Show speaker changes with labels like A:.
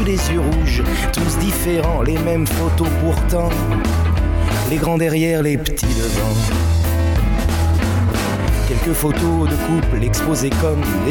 A: les yeux rouges, tous différents, les mêmes photos pourtant, les grands derrière, les petits devant. Quelques photos de couple exposées comme